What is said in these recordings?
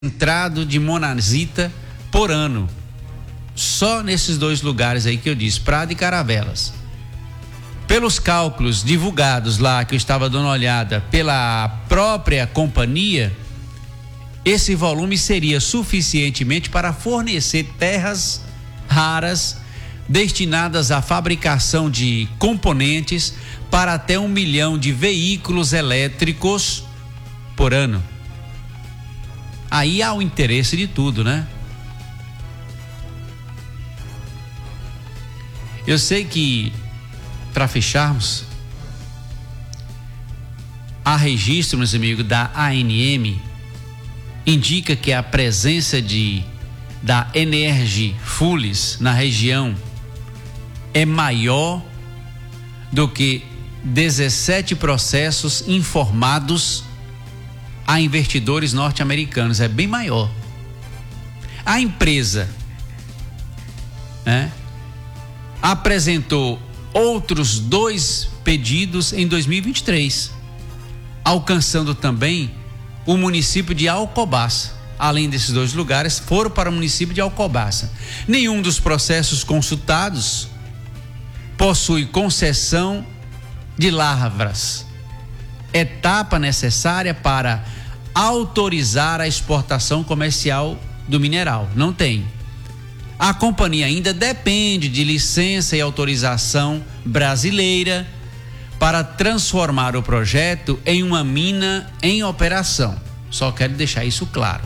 concentrado de monazita por ano. Só nesses dois lugares aí que eu disse, Prado e Caravelas. Pelos cálculos divulgados lá, que eu estava dando uma olhada pela própria companhia, esse volume seria suficientemente para fornecer terras raras destinadas à fabricação de componentes para até 1 milhão de veículos elétricos por ano. Aí há o interesse de tudo, né? Eu sei que, para fecharmos, há registro, meus amigos, da ANM, indica que a presença da Energy Fuels na região é maior do que 17 processos informados a investidores norte-americanos. É bem maior. A empresa, né, apresentou outros 2 pedidos em 2023, alcançando também o município de Alcobaça. Além desses 2 lugares, foram para o município de Alcobaça. Nenhum dos processos consultados possui concessão de lavras, etapa necessária para autorizar a exportação comercial do mineral. Não tem. A companhia ainda depende de licença e autorização brasileira para transformar o projeto em uma mina em operação. Só quero deixar isso claro.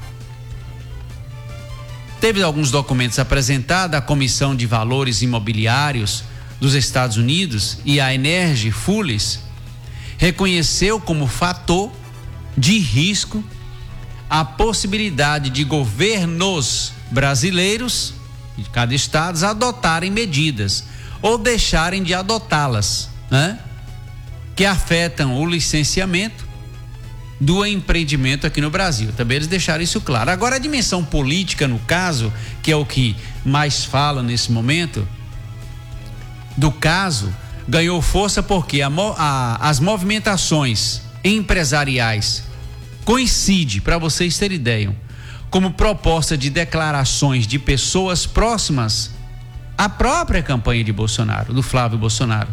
Teve alguns documentos apresentados à Comissão de Valores Imobiliários dos Estados Unidos, e a Energy Fuels reconheceu como fator de risco a possibilidade de governos brasileiros de cada estado adotarem medidas ou deixarem de adotá-las, né, que afetam o licenciamento do empreendimento aqui no Brasil. Também eles deixaram isso claro. Agora, a dimensão política, no caso, que é o que mais fala nesse momento do caso, ganhou força porque as movimentações empresariais coincidem, para vocês terem ideia, como proposta de declarações de pessoas próximas à própria campanha de Bolsonaro, do Flávio Bolsonaro.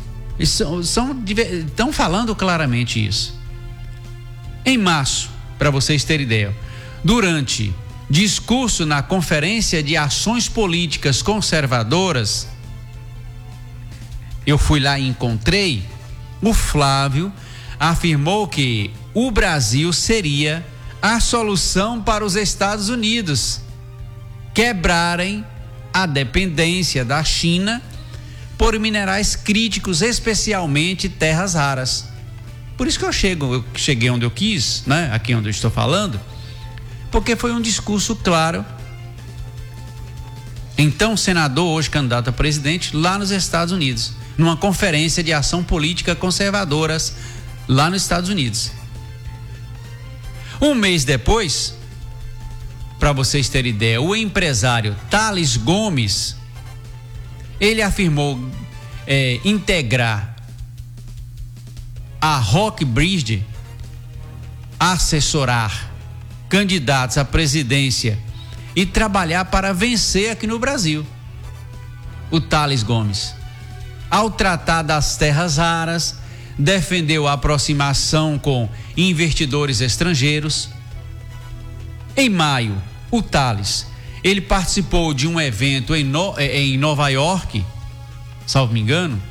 Estão falando claramente isso. Em março, para vocês terem ideia, durante discurso na Conferência de Ações Políticas Conservadoras, eu fui lá e encontrei, o Flávio afirmou que o Brasil seria a solução para os Estados Unidos quebrarem a dependência da China por minerais críticos, especialmente terras raras. Por isso que eu cheguei onde eu quis, né? Aqui onde eu estou falando, porque foi um discurso claro. Então, senador, hoje candidato a presidente, lá nos Estados Unidos, numa conferência de ação política conservadoras lá nos Estados Unidos. Um mês depois, para vocês terem ideia, o empresário Thales Gomes, ele afirmou integrar a Rockbridge, assessorar candidatos à presidência e trabalhar para vencer aqui no Brasil. O Thales Gomes, ao tratar das terras raras, defendeu a aproximação com investidores estrangeiros. Em maio, o Thales, ele participou de um evento em Nova York, salvo me engano,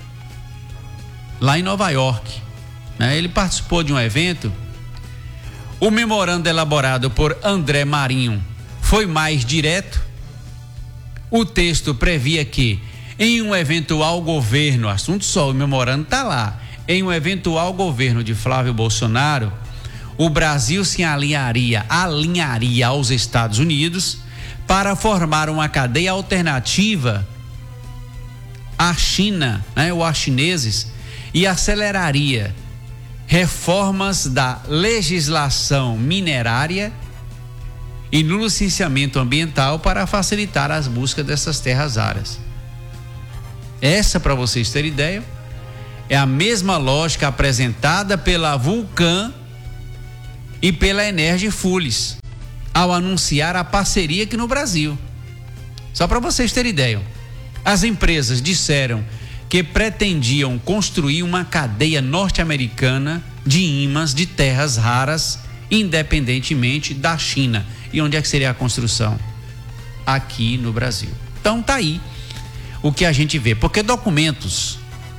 lá em Nova York, né? Ele participou de um evento. O memorando elaborado por André Marinho foi mais direto. O texto previa que, em um eventual governo, assunto só, o memorando está lá, em um eventual governo de Flávio Bolsonaro, o Brasil se alinharia aos Estados Unidos para formar uma cadeia alternativa à China, né, ou aos chineses, e aceleraria reformas da legislação minerária e no licenciamento ambiental para facilitar as buscas dessas terras raras. Essa, para vocês terem ideia, é a mesma lógica apresentada pela Vulcan e pela Energifuels, ao anunciar a parceria aqui no Brasil. Só para vocês terem ideia, as empresas disseram que pretendiam construir uma cadeia norte-americana de ímãs de terras raras, independentemente da China. E onde é que seria a construção? Aqui no Brasil. Então tá aí o que a gente vê, porque documentos,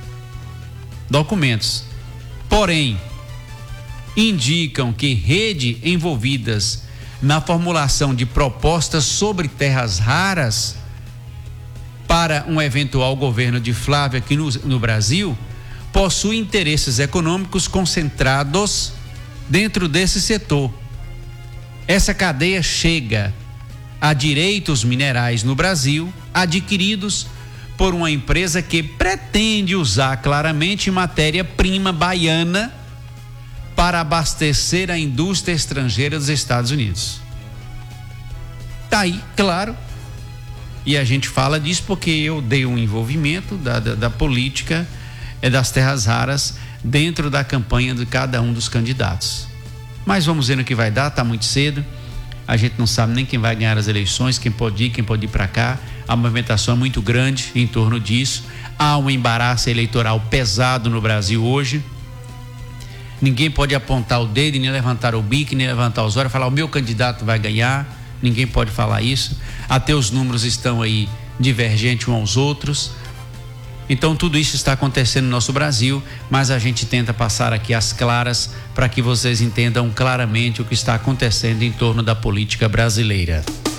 porém, indicam que redes envolvidas na formulação de propostas sobre terras raras para um eventual governo de Flávio aqui no Brasil, possui interesses econômicos concentrados dentro desse setor. Essa cadeia chega a direitos minerais no Brasil adquiridos por uma empresa que pretende usar claramente matéria-prima baiana para abastecer a indústria estrangeira dos Estados Unidos. Tá aí, claro. E a gente fala disso porque eu dei um envolvimento da política das terras raras dentro da campanha de cada um dos candidatos. Mas vamos ver no que vai dar, tá muito cedo. A gente não sabe nem quem vai ganhar as eleições, quem pode ir para cá. A movimentação é muito grande em torno disso. Há um embaraço eleitoral pesado no Brasil hoje. Ninguém pode apontar o dedo, nem levantar o bico, nem levantar os olhos e falar: o meu candidato vai ganhar. Ninguém pode falar isso. Até os números estão aí divergentes uns aos outros. Então tudo isso está acontecendo no nosso Brasil, mas a gente tenta passar aqui às claras para que vocês entendam claramente o que está acontecendo em torno da política brasileira.